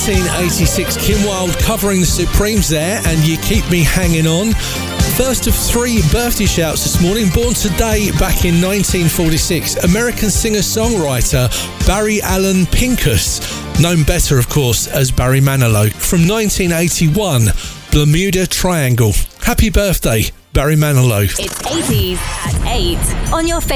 1986, Kim Wilde covering the Supremes there, and You Keep Me Hanging On. First of three birthday shouts this morning. Born today back in 1946, American singer-songwriter Barry Allen Pincus, known better, of course, as Barry Manilow. From 1981, Bermuda Triangle. Happy birthday, Barry Manilow. It's 80s at 8 on your